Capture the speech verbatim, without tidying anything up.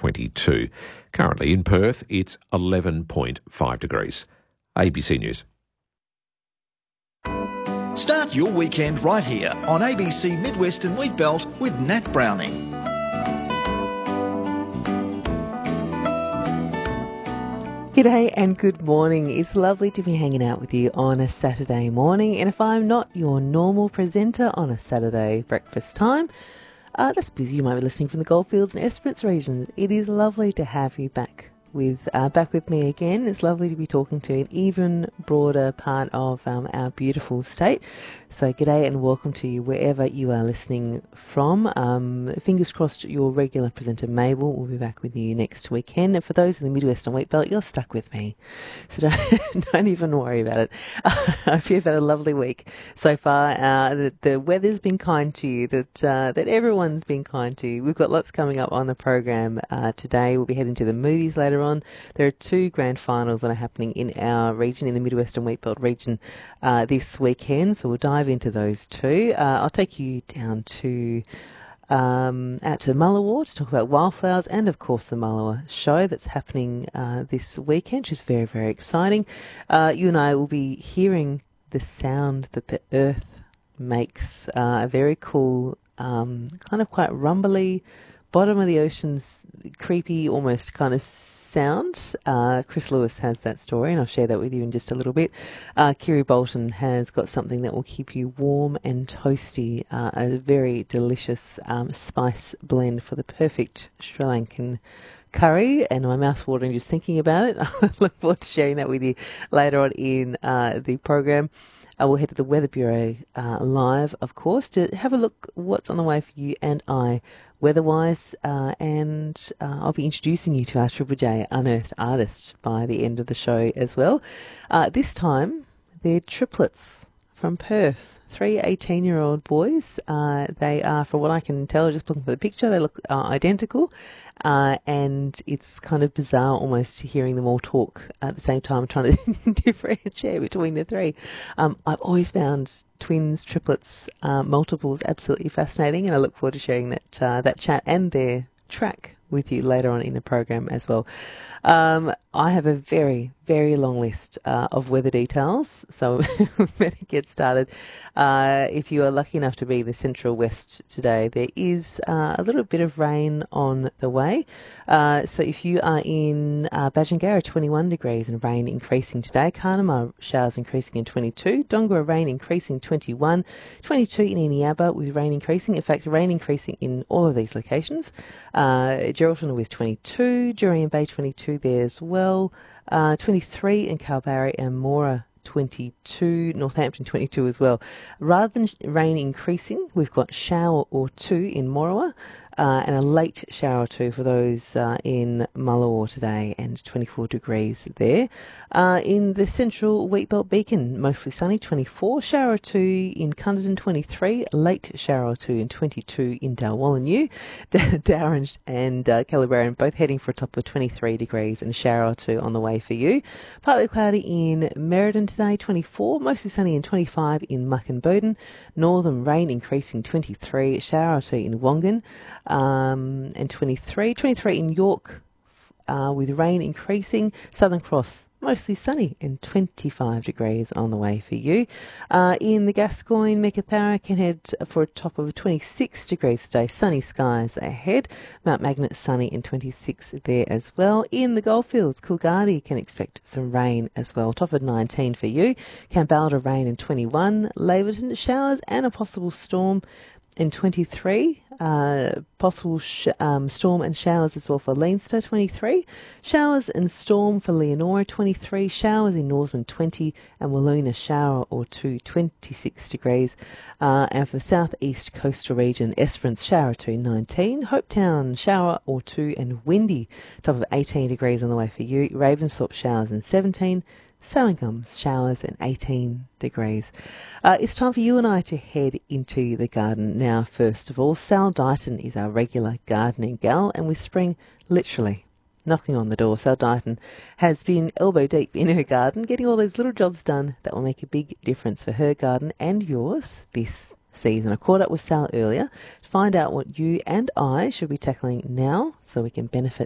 twenty-two. Currently in Perth, it's eleven point five degrees. A B C News. Start your weekend right here on A B C Midwestern Wheatbelt with Nat Browning. G'day and good morning. It's lovely to be hanging out with you on a Saturday morning. And if I'm not your normal presenter on a Saturday breakfast time, uh, that's because you might be listening from the Goldfields and Esperance region. It is lovely to have you back with uh, back with me again. It's lovely to be talking to an even broader part of um, our beautiful state. So g'day and welcome to you wherever you are listening from. Um, fingers crossed your regular presenter Mabel will be back with you next weekend. And for those in the Midwestern Wheatbelt, you're stuck with me. So don't, don't even worry about it. I hope you've had a lovely week so far. Uh, that the weather's been kind to you, that uh, that everyone's been kind to you. We've got lots coming up on the program uh, today. We'll be heading to the movies later on. There are two grand finals that are happening in our region, in the Midwestern Wheatbelt region uh, this weekend. So we'll dive into those two. Uh, I'll take you down to um, out to Mullawa to talk about wildflowers and, of course, the Mullawa show that's happening uh, this weekend, which is very, very exciting. Uh, you and I will be hearing the sound that the earth makes, uh, a very cool, um, kind of quite rumbly, bottom of the ocean's creepy, almost kind of sound. Uh, Chris Lewis has that story, and I'll share that with you in just a little bit. Uh, Kiri Bolton has got something that will keep you warm and toasty, uh, a very delicious um, spice blend for the perfect Sri Lankan curry, and my mouth's watering just thinking about it. I look forward to sharing that with you later on in uh, the program. Uh, we'll head to the Weather Bureau uh, live, of course, to have a look what's on the way for you and I weather-wise, uh, and uh, I'll be introducing you to our Triple J Unearthed artist by the end of the show as well. Uh, this time, they're triplets from Perth, three eighteen-year-old boys. Uh, they are, from what I can tell, just looking for the picture, they look uh, identical. Uh, and it's kind of bizarre almost hearing them all talk at the same time, trying to differentiate between the three. Um, I've always found twins, triplets, uh, multiples absolutely fascinating, and I look forward to sharing that uh, that chat and their track with you later on in the program as well. Um, I have a very, very long list uh, of weather details, so we better get started. Uh, if you are lucky enough to be in the Central West today, there is uh, a little bit of rain on the way. Uh, so if you are in uh, Badgingarra, twenty-one degrees and rain increasing today. Carnamah, showers increasing in twenty-two. Dongara, rain increasing twenty-one. twenty-two in Eneabba with rain increasing. In fact, rain increasing in all of these locations. Uh, Geraldton with twenty-two. Jurien Bay, twenty-two there as well. Uh, twenty-three in Kalbarri and Mora, twenty-two, Northampton twenty-two as well. Rather than rain increasing, we've got shower or two in Morawa, uh, and a late shower or two for those uh, in Mullawa today, and twenty-four degrees there. Uh, in the Central Wheatbelt Beacon, mostly sunny, twenty-four. Shower or two in Cunderdin, twenty-three. Late shower or two in twenty-two in Dalwallinu. Darren and uh, Calabaran both heading for a top of twenty-three degrees and a shower or two on the way for you. Partly cloudy in Merredin today, twenty-four. Mostly sunny and twenty-five in Muck and Bowden. Northern rain increasing twenty-three. Shower or two in Wongan um, and twenty-three. twenty-three in York uh, with rain increasing. Southern Cross mostly sunny and twenty-five degrees on the way for you. Uh, in the Gascoyne, Meekatharra can head for a top of twenty-six degrees today. Sunny skies ahead. Mount Magnet sunny and twenty-six there as well. In the Goldfields, Coolgardie can expect some rain as well. Top of nineteen for you. Kambalda rain and twenty-one. Laverton showers and a possible storm in twenty-three. Uh, possible sh- um, storm and showers as well for Leinster, twenty-three. Showers and storm for Leonora, twenty-three. Showers in Norseman, twenty. And Wiluna, shower or two, twenty-six degrees. Uh, and for the southeast coastal region, Esperance, shower or two, nineteen. Hopetown, shower or two and windy, top of eighteen degrees on the way for you. Ravensthorpe, showers and seventeen. Salincombe, showers and eighteen degrees. Uh, it's time for you and I to head into the garden now. First of all, Sal Dighton is our regular gardening gal, and with spring literally knocking on the door, Sal Dighton has been elbow deep in her garden, getting all those little jobs done that will make a big difference for her garden and yours this season. I caught up with Sal earlier to find out what you and I should be tackling now so we can benefit